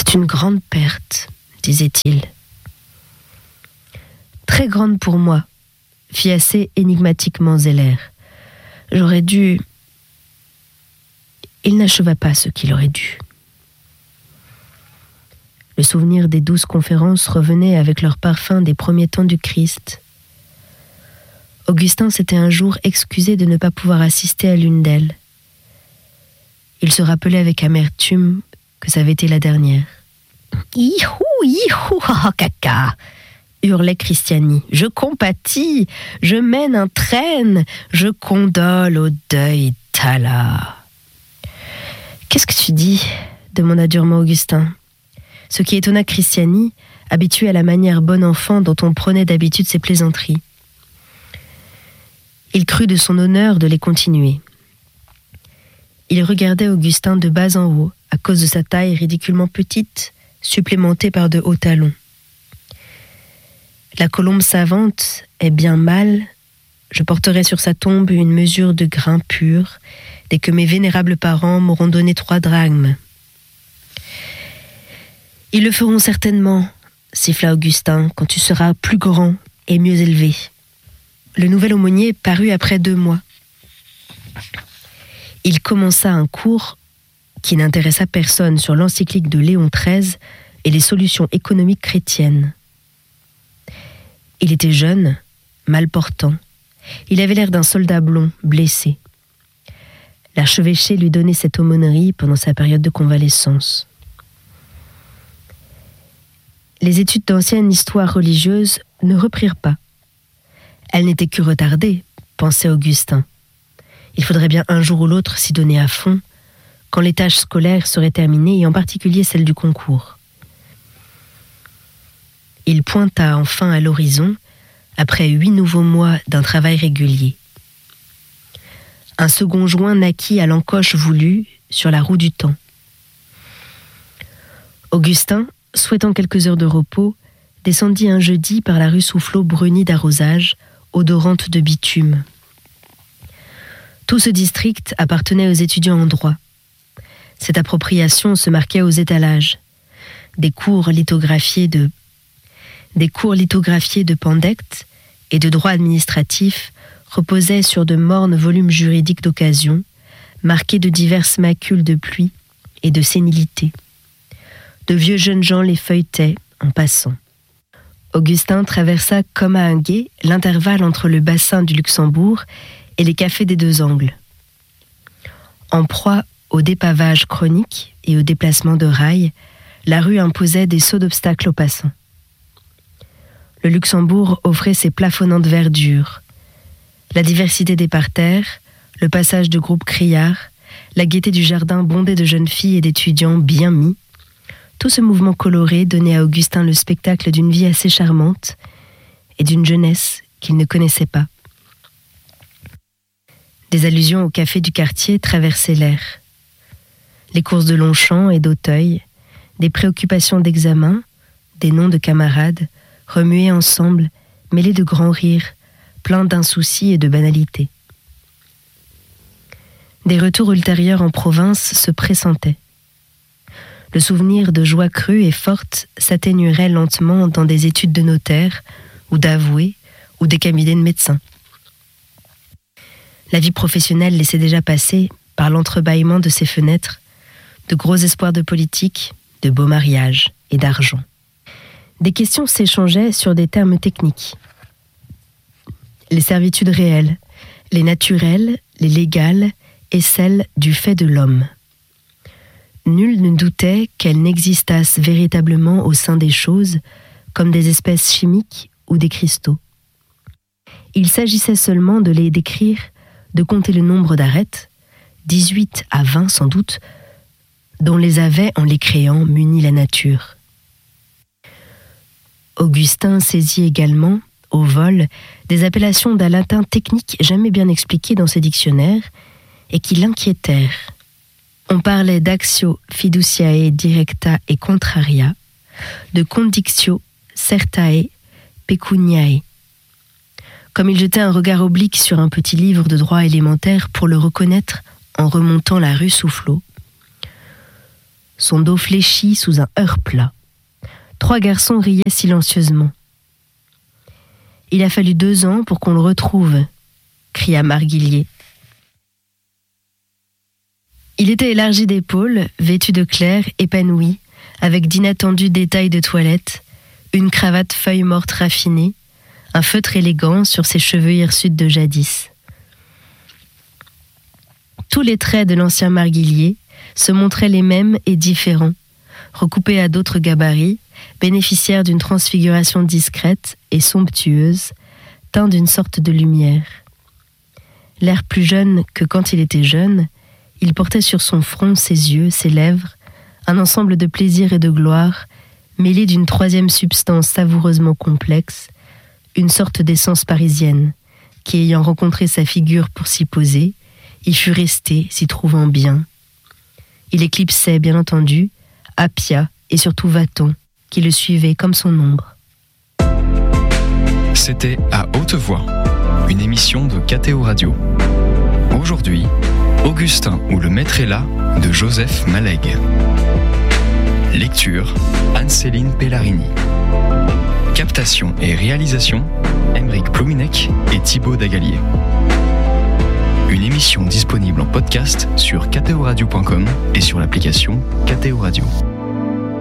C'est une grande perte, disait-il. Très grande pour moi, fit assez énigmatiquement Zeller. J'aurais dû... Il n'acheva pas ce qu'il aurait dû. Le souvenir des douces conférences revenait avec leur parfum des premiers temps du Christ. Augustin s'était un jour excusé de ne pas pouvoir assister à l'une d'elles. Il se rappelait avec amertume que ça avait été la dernière. « Ihou, caca !» hurlait Christiani. « Je compatis, je mène un traîne, je condole au deuil d'Allah. » « Qu'est-ce que tu dis ?» demanda durement Augustin. Ce qui étonna Christiani, habitué à la manière bon enfant dont on prenait d'habitude ses plaisanteries. Il crut de son honneur de les continuer. Il regardait Augustin de bas en haut, à cause de sa taille ridiculement petite, supplémentée par de hauts talons. La colombe savante est bien mal, je porterai sur sa tombe une mesure de grain pur, dès que mes vénérables parents m'auront donné 3 drachmes. Ils le feront certainement, siffla Augustin, quand tu seras plus grand et mieux élevé. Le nouvel aumônier parut après 2 mois. Il commença un cours qui n'intéressa personne sur l'encyclique de Léon XIII et les solutions économiques chrétiennes. Il était jeune, mal portant. Il avait l'air d'un soldat blond, blessé. L'archevêché lui donnait cette aumônerie pendant sa période de convalescence. Les études d'ancienne histoire religieuse ne reprirent pas. Elles n'étaient que retardées, pensait Augustin. Il faudrait bien un jour ou l'autre s'y donner à fond, quand les tâches scolaires seraient terminées, et en particulier celles du concours. Il pointa enfin à l'horizon, après 8 nouveaux mois d'un travail régulier. Un second joint naquit à l'encoche voulue sur la roue du temps. Augustin, souhaitant quelques heures de repos, descendit un jeudi par la rue Soufflot brunie d'arrosage, odorante de bitume. Tout ce district appartenait aux étudiants en droit. Cette appropriation se marquait aux étalages. Des cours lithographiés de Pandect et de droit administratif reposaient sur de mornes volumes juridiques d'occasion, marqués de diverses macules de pluie et de sénilité. De vieux jeunes gens les feuilletaient en passant. Augustin traversa comme à un gué l'intervalle entre le bassin du Luxembourg et les cafés des 2 angles. En proie au dépavage chronique et au déplacement de rails, la rue imposait des sauts d'obstacles aux passants. Le Luxembourg offrait ses plafonnantes verdures. La diversité des parterres, le passage de groupes criards, la gaieté du jardin bondé de jeunes filles et d'étudiants bien mis, tout ce mouvement coloré donnait à Augustin le spectacle d'une vie assez charmante et d'une jeunesse qu'il ne connaissait pas. Des allusions au café du quartier traversaient l'air. Les courses de Longchamp et d'Auteuil, des préoccupations d'examen, des noms de camarades, remués ensemble, mêlés de grands rires, pleins d'insoucis et de banalités. Des retours ultérieurs en province se pressentaient. Le souvenir de joie crue et forte s'atténuerait lentement dans des études de notaire, ou d'avoué, ou des cabinets de médecins. La vie professionnelle laissait déjà passer, par l'entrebâillement de ses fenêtres, de gros espoirs de politique, de beaux mariages et d'argent. Des questions s'échangeaient sur des termes techniques. Les servitudes réelles, les naturelles, les légales et celles du fait de l'homme. Nul ne doutait qu'elles n'existassent véritablement au sein des choses, comme des espèces chimiques ou des cristaux. Il s'agissait seulement de les décrire, de compter le nombre d'arêtes, 18 à 20 sans doute, dont les avait, en les créant, muni la nature. Augustin saisit également, au vol, des appellations d'un latin technique jamais bien expliquées dans ses dictionnaires et qui l'inquiétèrent. On parlait d'actio fiduciae directa et contraria, de condictio certae pecuniae. Comme il jetait un regard oblique sur un petit livre de droit élémentaire pour le reconnaître en remontant la rue Soufflot, son dos fléchi sous un heurt plat. 3 garçons riaient silencieusement. « Il a fallu 2 ans pour qu'on le retrouve », cria Marguillier. Il était élargi d'épaules, vêtu de clair, épanoui, avec d'inattendus détails de toilette, une cravate feuille morte raffinée, un feutre élégant sur ses cheveux hirsutes de jadis. Tous les traits de l'ancien Marguillier se montraient les mêmes et différents, recoupés à d'autres gabarits, bénéficiaires d'une transfiguration discrète et somptueuse, teints d'une sorte de lumière. L'air plus jeune que quand il était jeune, il portait sur son front, ses yeux, ses lèvres, un ensemble de plaisir et de gloire, mêlé d'une 3e substance savoureusement complexe, une sorte d'essence parisienne, qui, ayant rencontré sa figure pour s'y poser, y fut resté, s'y trouvant bien. Il éclipsait, bien entendu, Appia et surtout Vathon, qui le suivait comme son ombre. C'était À Haute Voix, une émission de KTO Radio. Aujourd'hui, Augustin ou le maître est là de Joseph Malègue. Lecture, Anne-Céline Pellarini. Captation et réalisation, Aymeric Plominec et Thibaut Dagalier. Une émission disponible en podcast sur ktoradio.com et sur l'application KTO Radio.